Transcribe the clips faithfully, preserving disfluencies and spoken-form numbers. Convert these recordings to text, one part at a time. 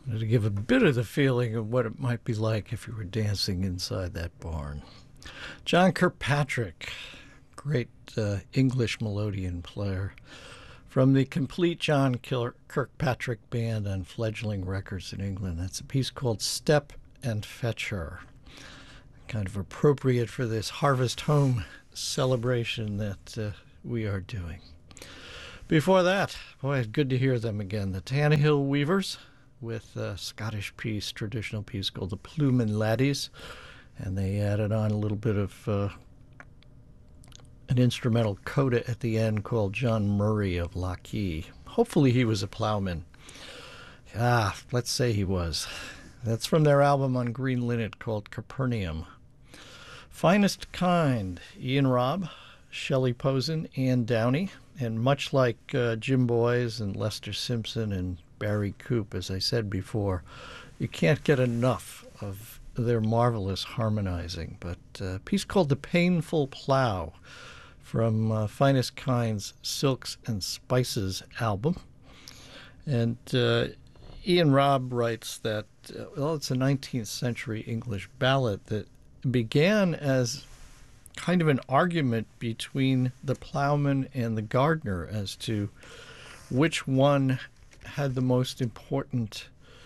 to give a bit of the feeling of what it might be like if you were dancing inside that barn. John Kirkpatrick, great uh, English melodeon player, from the complete John Kirkpatrick Band on Fledgling Records in England. That's a piece called Step and Fetch Her, kind of appropriate for this Harvest Home celebration that uh, we are doing. Before that, boy, good to hear them again. The Tannehill Weavers with a Scottish piece, traditional piece called the Plumen Laddies, and they added on a little bit of uh, an instrumental coda at the end called John Murray of Lochee. Hopefully he was a plowman. Ah, let's say he was. That's from their album on Green Linnet called Capernaum. Finest Kind, Ian Robb, Shelley Posen, Ann Downey, and much like uh, Jim Boys and Lester Simpson and Barry Coop, as I said before, you can't get enough of their marvelous harmonizing. But uh, a piece called The Painful Plow from uh, Finest Kind's Silks and Spices album. And uh, Ian Robb writes that, uh, well, it's a nineteenth century English ballad that began as kind of an argument between the plowman and the gardener as to which one had the most important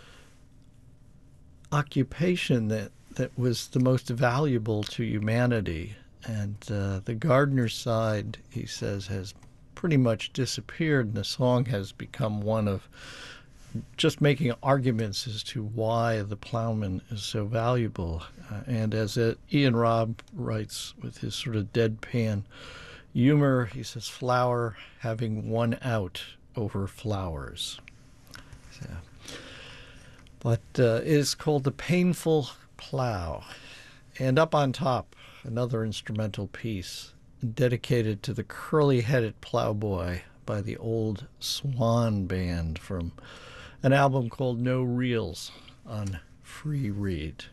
occupation that, that was the most valuable to humanity. And uh, the gardener's side, he says, has pretty much disappeared, and the song has become one of just making arguments as to why the plowman is so valuable. Uh, and as uh, Ian Robb writes with his sort of deadpan humor, he says, flower having won out over flowers. So, but uh, it is called The Painful Plow. And up on top, another instrumental piece dedicated to the curly-headed plowboy by the Old Swan Band from an album called No Reels on Free Reed.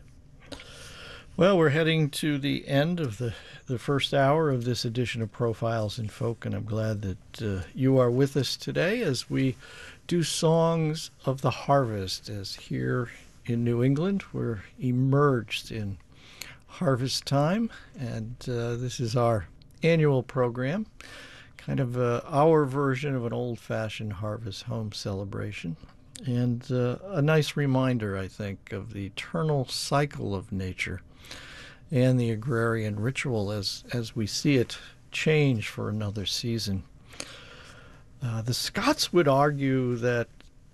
Well, we're heading to the end of the, the first hour of this edition of Profiles in Folk, and I'm glad that uh, you are with us today as we do songs of the harvest, as here in New England we're immersed in harvest time, and uh, this is our annual program, kind of uh, our version of an old-fashioned harvest home celebration. And uh, a nice reminder, I think, of the eternal cycle of nature and the agrarian ritual as, as we see it change for another season. Uh, the Scots would argue that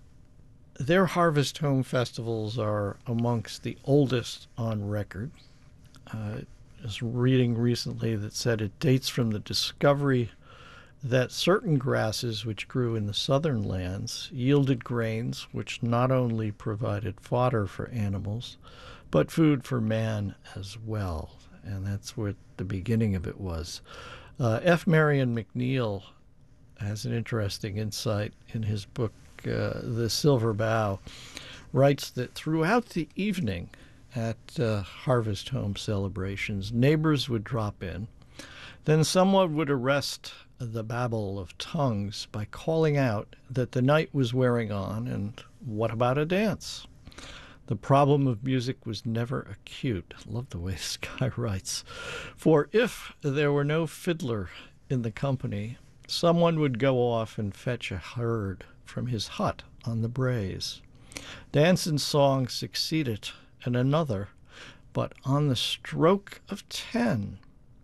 their harvest home festivals are amongst the oldest on record. Uh, I was reading recently that said it dates from the discovery that certain grasses which grew in the southern lands yielded grains which not only provided fodder for animals, but food for man as well. And that's what the beginning of it was. Uh, F. Marion McNeill has an interesting insight in his book, uh, The Silver Bough, writes that throughout the evening at uh, harvest home celebrations, neighbors would drop in. Then someone would arrest the babble of tongues by calling out that the night was wearing on, and what about a dance? The problem of music was never acute. I love the way this guy writes. For if there were no fiddler in the company, someone would go off and fetch a herd from his hut on the braes. Dance and song succeeded, and another, but on the stroke of ten,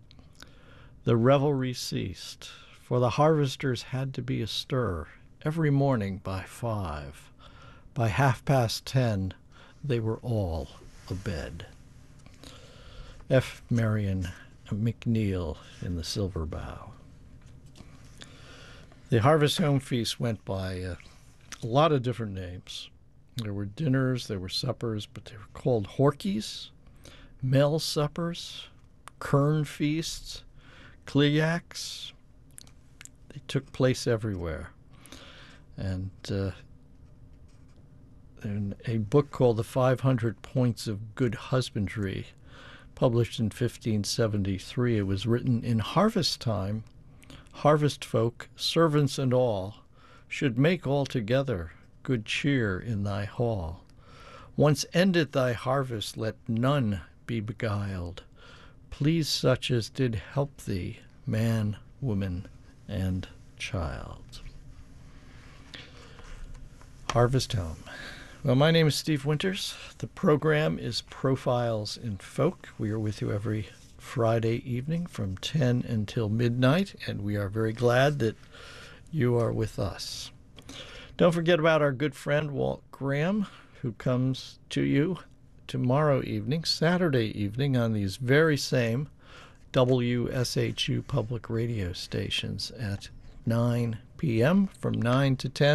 the revelry ceased, for the harvesters had to be astir every morning by five. By half past ten, they were all abed. F. Marion McNeill in The Silver Bough. The harvest home feast went by uh, a lot of different names. There were dinners, there were suppers, but they were called horkies, mel suppers, kern feasts, cleacs. They took place everywhere. And uh, in a book called The five hundred Points of Good Husbandry, published in fifteen seventy-three, it was written, in harvest time, harvest folk, servants and all, should make altogether good cheer in thy hall. Once ended thy harvest, let none be beguiled. Please such as did help thee, man, woman, and child. Harvest Home. Well, my name is Steve Winters. The program is Profiles in Folk. We are with you every Friday evening from ten until midnight, and we are very glad that you are with us. Don't forget about our good friend Walt Graham, who comes to you tomorrow evening, Saturday evening, on these very same W S H U public radio stations at nine p.m. from nine to ten.